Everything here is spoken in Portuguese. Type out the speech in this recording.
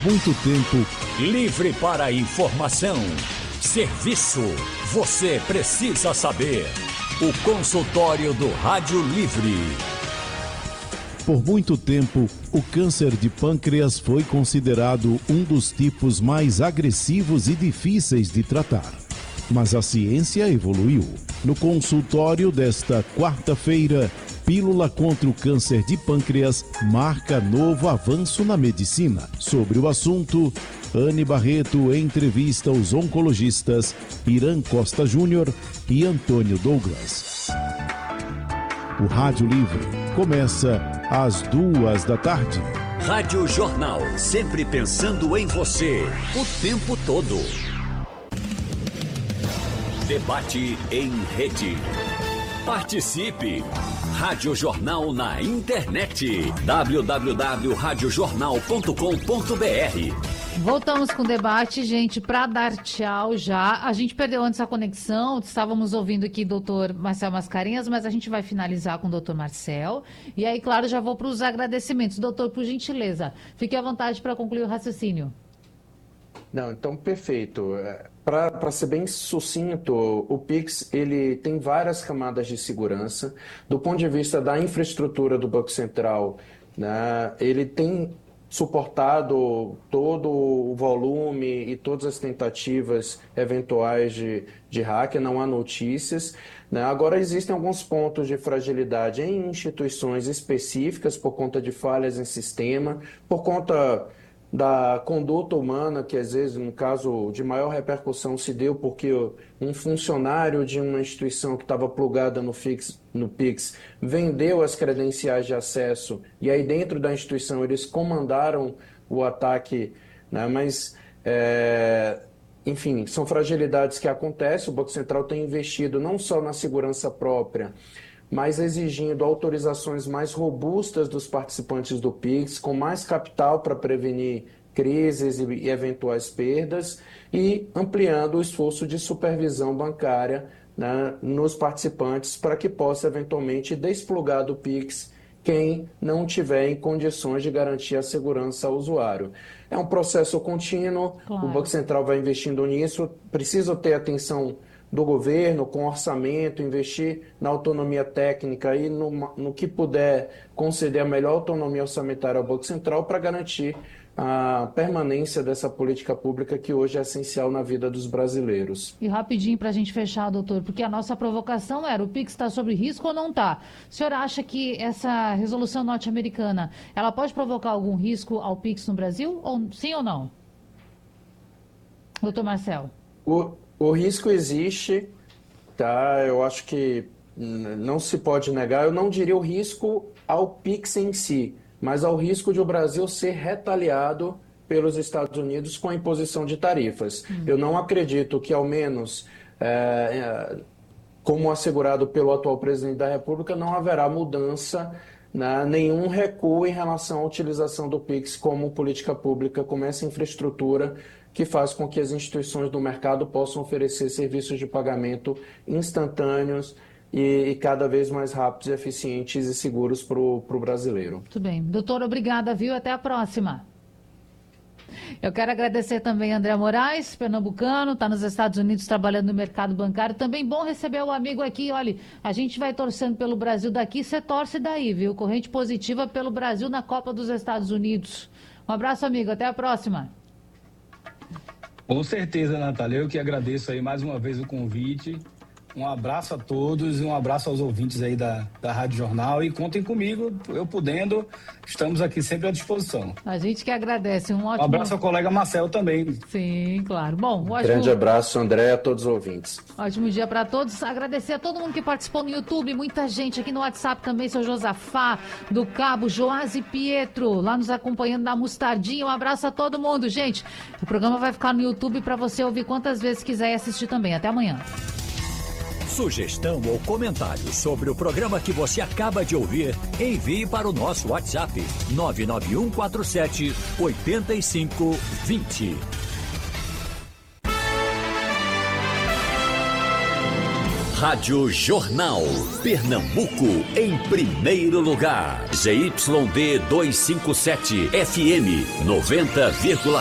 Muito tempo. Livre para informação. Serviço. Você precisa saber. O consultório do Rádio Livre. Por muito tempo, o câncer de pâncreas foi considerado um dos tipos mais agressivos e difíceis de tratar. Mas a ciência evoluiu. No consultório desta quarta-feira, Pílula contra o Câncer de Pâncreas marca novo avanço na medicina. Sobre o assunto, Anne Barreto entrevista os oncologistas Irã Costa Júnior e Antônio Douglas. O Rádio Livre começa às 14h. Rádio Jornal, sempre pensando em você, o tempo todo. Debate em rede. Participe! Rádio Jornal na internet. www.radiojornal.com.br. Voltamos com o debate, gente, para dar tchau já. A gente perdeu antes a conexão, estávamos ouvindo aqui o doutor Marcel Mascarenhas, mas a gente vai finalizar com o doutor Marcel. E aí, claro, já vou para os agradecimentos. Doutor, por gentileza, fique à vontade para concluir o raciocínio. Não, então, perfeito. Para ser bem sucinto, o Pix ele tem várias camadas de segurança. Do ponto de vista da infraestrutura do Banco Central, né, ele tem suportado todo o volume e todas as tentativas eventuais de hacker, não há notícias, né? Agora, existem alguns pontos de fragilidade em instituições específicas por conta de falhas em sistema, por conta da conduta humana, que às vezes, no caso de maior repercussão, se deu porque um funcionário de uma instituição que estava plugada no Pix vendeu as credenciais de acesso e aí dentro da instituição eles comandaram o ataque, né? Mas, enfim, são fragilidades que acontecem. O Banco Central tem investido não só na segurança própria, mas exigindo autorizações mais robustas dos participantes do Pix, com mais capital para prevenir crises e eventuais perdas, e ampliando o esforço de supervisão bancária, né, nos participantes para que possa eventualmente desplugar do Pix quem não tiver em condições de garantir a segurança ao usuário. É um processo contínuo, claro. O Banco Central vai investindo nisso, precisa ter atenção do governo, com orçamento, investir na autonomia técnica e no que puder conceder a melhor autonomia orçamentária ao Banco Central para garantir a permanência dessa política pública que hoje é essencial na vida dos brasileiros. E rapidinho para a gente fechar, doutor, porque a nossa provocação era: o Pix está sob risco ou não está? O senhor acha que essa resolução norte-americana, ela pode provocar algum risco ao Pix no Brasil? Sim ou não? Doutor Marcel. O risco existe, tá? Eu acho que não se pode negar. Eu não diria o risco ao Pix em si, mas ao risco de o Brasil ser retaliado pelos Estados Unidos com a imposição de tarifas. Eu não acredito que, ao menos, como assegurado pelo atual presidente da República, não haverá mudança, né, nenhum recuo em relação à utilização do Pix como política pública, como essa infraestrutura que faz com que as instituições do mercado possam oferecer serviços de pagamento instantâneos e cada vez mais rápidos, eficientes e seguros para o brasileiro. Muito bem. Doutor, obrigada, viu? Até a próxima. Eu quero agradecer também a André Moraes, pernambucano, está nos Estados Unidos trabalhando no mercado bancário. Também bom receber o amigo aqui. Olha, a gente vai torcendo pelo Brasil daqui, você torce daí, viu? Corrente positiva pelo Brasil na Copa dos Estados Unidos. Um abraço, amigo. Até a próxima. Com certeza, Natália. Eu que agradeço aí mais uma vez o convite. Um abraço a todos e um abraço aos ouvintes aí da Rádio Jornal. E contem comigo, eu podendo, estamos aqui sempre à disposição. A gente que agradece. Um abraço ao colega Marcel também. Sim, claro. Bom, grande abraço, André, a todos os ouvintes. Ótimo dia para todos. Agradecer a todo mundo que participou no YouTube, muita gente aqui no WhatsApp também, seu Josafá, do Cabo, Joás e Pietro, lá nos acompanhando na Mostardinha. Um abraço a todo mundo, gente. O programa vai ficar no YouTube para você ouvir quantas vezes quiser e assistir também. Até amanhã. Sugestão ou comentário sobre o programa que você acaba de ouvir, envie para o nosso WhatsApp 99147-8520. Rádio Jornal. Pernambuco em primeiro lugar. ZYD 257 FM 90,3.